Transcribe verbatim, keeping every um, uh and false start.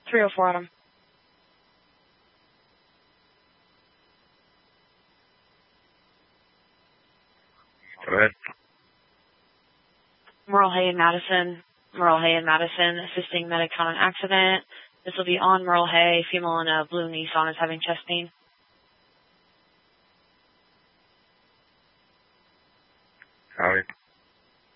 three oh four Adam. Go ahead. Merle Hay in Madison. Merle Hay in Madison, assisting medics on an accident. This will be on Merle Hay. Female in a blue Nissan is having chest pain.